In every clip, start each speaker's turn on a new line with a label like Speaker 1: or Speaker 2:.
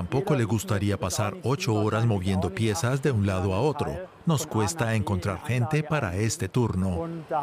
Speaker 1: tampoco le gustaría pasar 8 horas moviendo piezas de un lado a otro. Nos cuesta encontrar gente para este turno.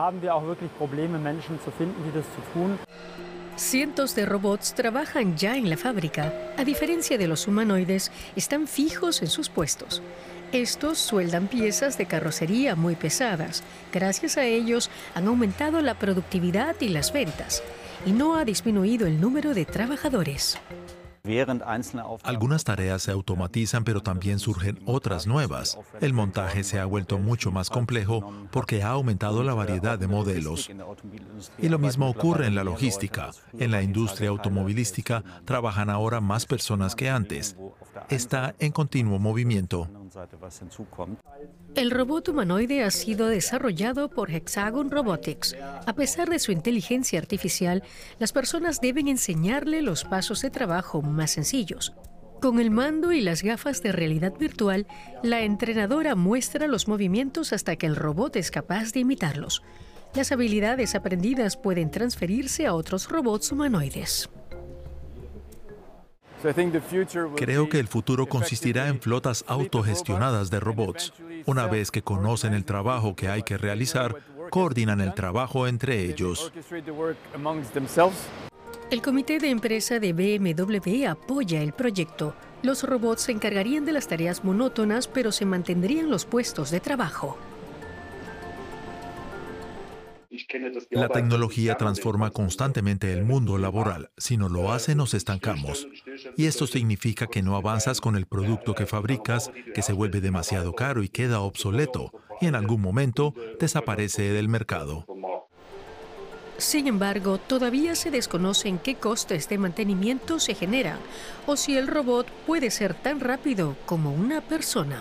Speaker 2: Cientos de robots trabajan ya en la fábrica. A diferencia de los humanoides, están fijos en sus puestos. Estos sueldan piezas de carrocería muy pesadas. Gracias a ellos han aumentado la productividad y las ventas, y no ha disminuido el número de trabajadores.
Speaker 1: Algunas tareas se automatizan, pero también surgen otras nuevas. El montaje se ha vuelto mucho más complejo porque ha aumentado la variedad de modelos. Y lo mismo ocurre en la logística. En la industria automovilística trabajan ahora más personas que antes. Está en continuo movimiento.
Speaker 2: El robot humanoide ha sido desarrollado por Hexagon Robotics. A pesar de su inteligencia artificial, las personas deben enseñarle los pasos de trabajo más sencillos. Con el mando y las gafas de realidad virtual, la entrenadora muestra los movimientos hasta que el robot es capaz de imitarlos. Las habilidades aprendidas pueden transferirse a otros robots humanoides.
Speaker 1: Creo que el futuro consistirá en flotas autogestionadas de robots. Una vez que conocen el trabajo que hay que realizar, coordinan el trabajo entre ellos.
Speaker 2: El comité de empresa de BMW apoya el proyecto. Los robots se encargarían de las tareas monótonas, pero se mantendrían los puestos de trabajo.
Speaker 1: La tecnología transforma constantemente el mundo laboral. Si no lo hace, nos estancamos. Y esto significa que no avanzas con el producto que fabricas, que se vuelve demasiado caro y queda obsoleto, y en algún momento desaparece del mercado.
Speaker 2: Sin embargo, todavía se desconoce en qué costes de mantenimiento se generan, o si el robot puede ser tan rápido como una persona.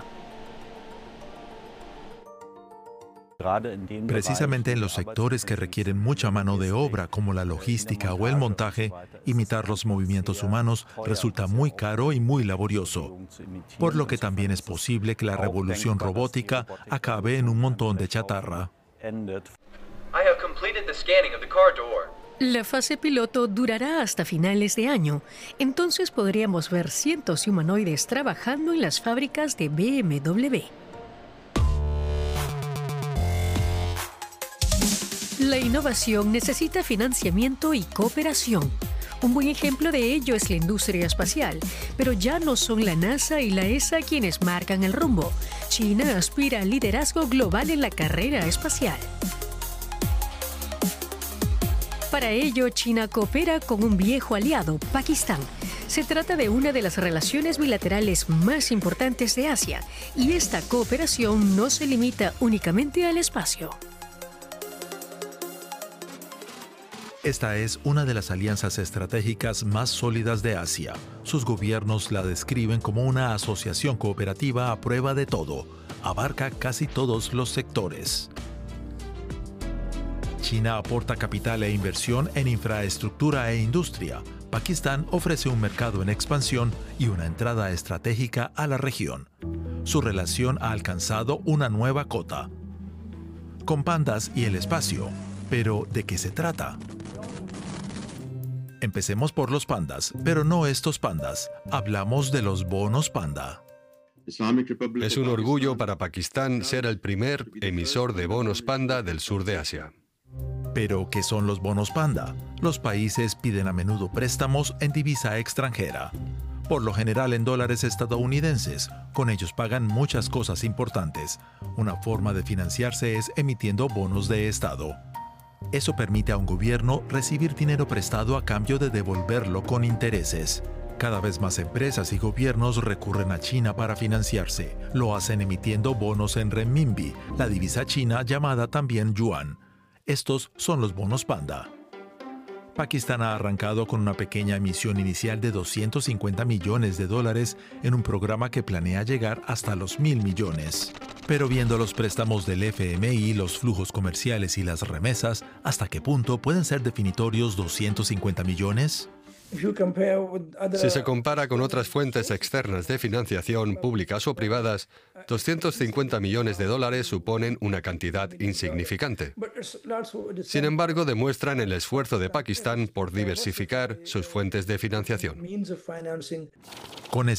Speaker 1: Precisamente en los sectores que requieren mucha mano de obra, como la logística o el montaje, imitar los movimientos humanos resulta muy caro y muy laborioso. Por lo que también es posible que la revolución robótica acabe en un montón de chatarra.
Speaker 2: La fase piloto durará hasta finales de año. Entonces podríamos ver cientos de humanoides trabajando en las fábricas de BMW. La innovación necesita financiamiento y cooperación. Un buen ejemplo de ello es la industria espacial, pero ya no son la NASA y la ESA quienes marcan el rumbo. China aspira al liderazgo global en la carrera espacial. Para ello, China coopera con un viejo aliado, Pakistán. Se trata de una de las relaciones bilaterales más importantes de Asia, y esta cooperación no se limita únicamente al espacio.
Speaker 1: Esta es una de las alianzas estratégicas más sólidas de Asia. Sus gobiernos la describen como una asociación cooperativa a prueba de todo. Abarca casi todos los sectores. China aporta capital e inversión en infraestructura e industria. Pakistán ofrece un mercado en expansión y una entrada estratégica a la región. Su relación ha alcanzado una nueva cota. Con pandas y el espacio. Pero, ¿de qué se trata? Empecemos por los pandas, pero no estos pandas. Hablamos de los bonos panda.
Speaker 3: Es un orgullo para Pakistán ser el primer emisor de bonos panda del sur de Asia.
Speaker 1: ¿Pero qué son los bonos panda? Los países piden a menudo préstamos en divisa extranjera, por lo general en dólares estadounidenses. Con ellos pagan muchas cosas importantes. Una forma de financiarse es emitiendo bonos de Estado. Eso permite a un gobierno recibir dinero prestado a cambio de devolverlo con intereses. Cada vez más empresas y gobiernos recurren a China para financiarse. Lo hacen emitiendo bonos en renminbi, la divisa china llamada también yuan. Estos son los bonos panda. Pakistán ha arrancado con una pequeña emisión inicial de $250 millones en un programa que planea llegar hasta los 1.000 millones. Pero viendo los préstamos del FMI, los flujos comerciales y las remesas, ¿hasta qué punto pueden ser definitorios 250 millones?
Speaker 3: Si se compara con otras fuentes externas de financiación, públicas o privadas, $250 millones suponen una cantidad insignificante. Sin embargo, demuestran el esfuerzo de Pakistán por diversificar sus fuentes de financiación.
Speaker 1: Con